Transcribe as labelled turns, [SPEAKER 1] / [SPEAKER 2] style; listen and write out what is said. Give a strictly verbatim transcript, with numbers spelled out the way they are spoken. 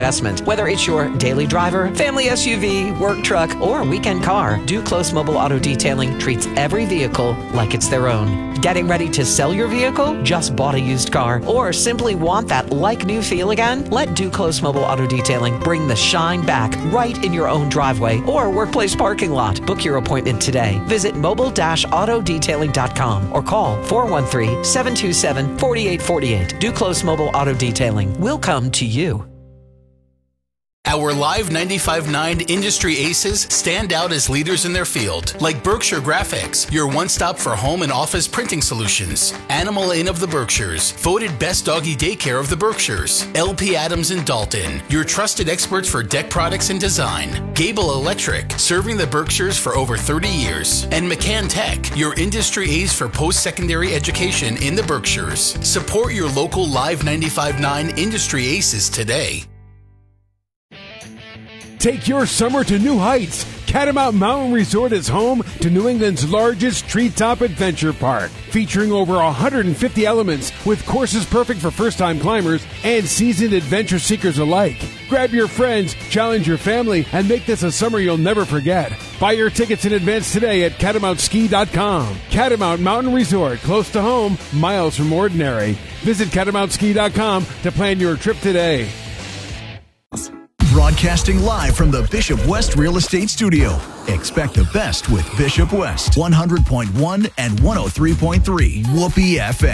[SPEAKER 1] investment. Whether it's your daily driver, family S U V, work truck, or weekend car, Duclos Mobile Auto Detailing treats every vehicle like it's their own. Getting ready to sell your vehicle? Just bought a used car? Or simply want that like-new feel again? Let Duclos Mobile Auto Detailing bring the shine back right in your own driveway or workplace parking lot. Book your appointment today. Visit mobile dash auto detailing dot com or call four one three, seven two seven, four eight four eight. Duclos Mobile Auto Detailing will come to you.
[SPEAKER 2] Our Live ninety-five point nine industry aces stand out as leaders in their field, like Berkshire Graphics, your one-stop for home and office printing solutions. Animal Inn of the Berkshires, voted best doggy daycare of the Berkshires. L P Adams in Dalton, your trusted experts for deck products and design. Gable Electric, serving the Berkshires for over thirty years. And McCann Tech, your industry ace for post-secondary education in the Berkshires. Support your local Live ninety-five point nine industry aces today.
[SPEAKER 3] Take your summer to new heights. Catamount Mountain Resort is home to New England's largest treetop adventure park, featuring over one hundred fifty elements with courses perfect for first-time climbers and seasoned adventure seekers alike. Grab your friends, challenge your family, and make this a summer you'll never forget. Buy your tickets in advance today at catamount ski dot com. Catamount Mountain Resort, close to home, miles from ordinary. Visit catamount ski dot com to plan your trip today.
[SPEAKER 4] Broadcasting live from the Bishop West Real Estate Studio. Expect the best with Bishop West. one hundred point one and one oh three point three Whoopee F M.